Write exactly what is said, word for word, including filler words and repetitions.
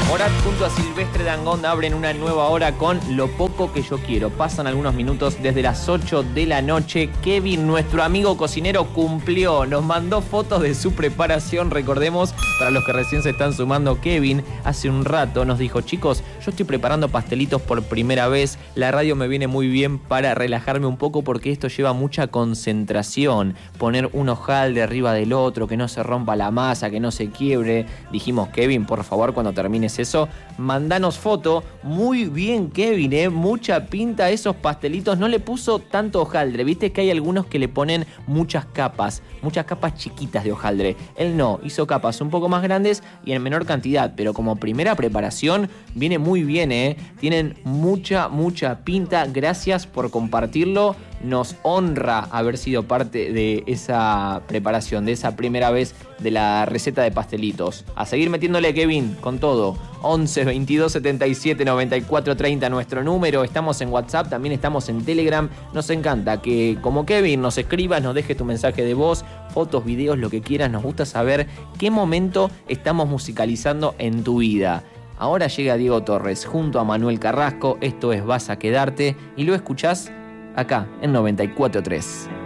Morat junto a Silvestre Dangond abren una nueva hora con Lo poco que yo quiero. Pasan algunos minutos desde las ocho de la noche. Kevin, nuestro amigo cocinero, cumplió. Nos mandó fotos de su preparación. Recordemos, para los que recién se están sumando, Kevin hace un rato nos dijo: chicos, yo estoy preparando pastelitos por primera vez. La radio me viene muy bien para relajarme un poco porque esto lleva mucha concentración. Poner un hojaldre arriba del otro, que no se rompa la masa, que no se quiebre. Dijimos: Kevin, por favor, cuando termines eso, mandanos foto. Muy bien, Kevin, ¿eh? Mucha pinta esos pastelitos. No le puso tanto hojaldre. Viste que hay algunos que le ponen muchas capas, muchas capas chiquitas de hojaldre. Él no, hizo capas un poco más grandes y en menor cantidad, pero como primera preparación viene muy bien, ¿eh? Tienen mucha, mucha pinta. Gracias por compartirlo. Nos honra haber sido parte de esa preparación, de esa primera vez de la receta de pastelitos. A seguir metiéndole, Kevin, con todo. once, veintidós, setenta y siete, noventa y cuatro, treinta nuestro número. Estamos en WhatsApp, también estamos en Telegram. Nos encanta que, como Kevin, nos escribas, nos dejes tu mensaje de voz, fotos, videos, lo que quieras. Nos gusta saber qué momento estamos musicalizando en tu vida. Ahora llega Diego Torres junto a Manuel Carrasco. Esto es Vas a Quedarte y lo escuchás acá en noventa y cuatro punto tres.